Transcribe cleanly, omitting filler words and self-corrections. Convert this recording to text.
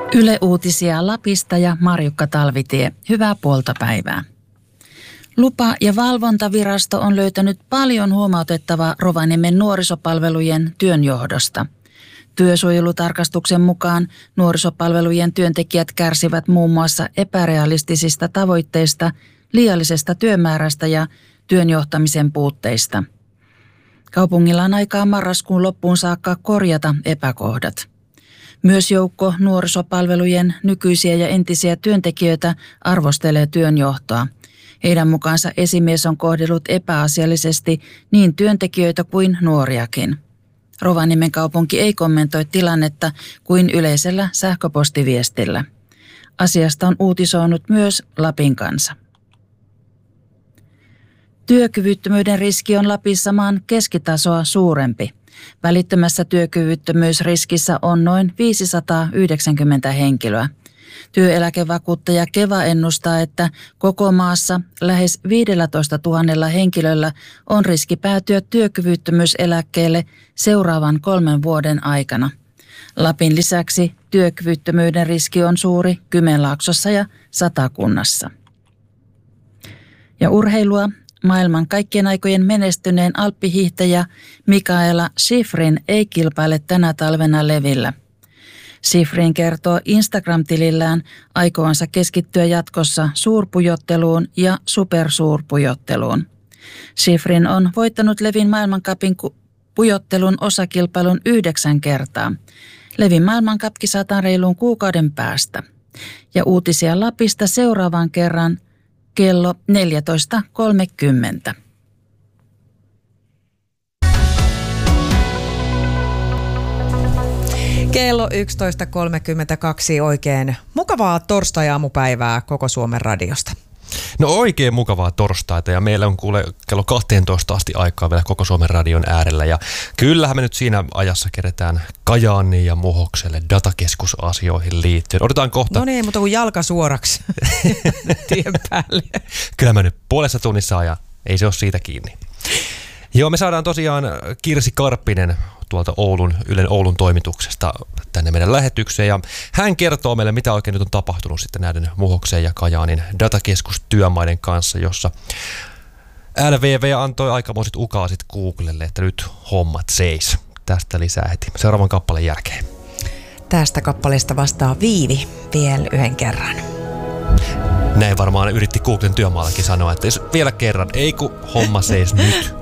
Yle Uutisia Lapista ja Marjukka Talvitie. Hyvää puoltapäivää. Lupa- ja valvontavirasto on löytänyt paljon huomautettavaa Rovaniemen nuorisopalvelujen työnjohdosta. Työsuojelutarkastuksen mukaan nuorisopalvelujen työntekijät kärsivät muun muassa epärealistisista tavoitteista, liiallisesta työmäärästä ja työnjohtamisen puutteista. Kaupungilla on aikaa marraskuun loppuun saakka korjata epäkohdat. Myös joukko nuorisopalvelujen nykyisiä ja entisiä työntekijöitä arvostelee työnjohtoa. Heidän mukaansa esimies on kohdellut epäasiallisesti niin työntekijöitä kuin nuoriakin. Rovaniemen kaupunki ei kommentoi tilannetta kuin yleisellä sähköpostiviestillä. Asiasta on uutisoinut myös Lapin Kansa. Työkyvyttömyyden riski on Lapissa maan keskitasoa suurempi. Välittömässä työkyvyttömyysriskissä on noin 590 henkilöä. Työeläkevakuuttaja Keva ennustaa, että koko maassa lähes 15 000 henkilöllä on riski päätyä työkyvyttömyyseläkkeelle seuraavan 3 vuoden aikana. Lapin lisäksi työkyvyttömyyden riski on suuri Kymenlaaksossa ja Satakunnassa. Ja urheilua. Maailman kaikkien aikojen menestyneen alppihiihtäjä Mikaela Shiffrin ei kilpaile tänä talvena levillä. Shiffrin kertoo Instagram-tilillään aikovansa keskittyä jatkossa suurpujotteluun ja supersuurpujotteluun. Shiffrin on voittanut Levin maailmancupin pujottelun osakilpailun 9 kertaa. Levin maailmancup kisataan reiluun kuukauden päästä. Ja uutisia Lapista seuraavan kerran kello 14.30. Kello 11.32 oikein mukavaa torstai-aamupäivää koko Suomen radiosta. No oikein mukavaa torstaita ja meillä on kuule kello 12 asti aikaa vielä koko Suomen radion äärellä ja kyllähän me nyt siinä ajassa keretään Kajaaniin ja Muhokselle datakeskusasioihin liittyen. Odotetaan kohta. No niin, mutta kun jalka suoraksi tien päälle. Kyllä mä nyt puolessa tunnissa ajan, ei se ole siitä kiinni. Joo, me saadaan tosiaan Kirsi Karppinen tuolta Ylen Oulun toimituksesta tänne meidän lähetykseen ja hän kertoo meille, mitä oikein nyt on tapahtunut sitten näiden Muhoksen ja Kajaanin datakeskustyömaiden kanssa, jossa LVV antoi aikamoiset ukaasit Googlelle, että nyt hommat seis. Tästä lisää heti seuraavan kappaleen jälkeen. Tästä kappaleesta vastaa Viivi vielä yhden kerran. Näin varmaan yritti Googlen työmaallakin sanoa, että jos vielä kerran, ei kun homma seis nyt.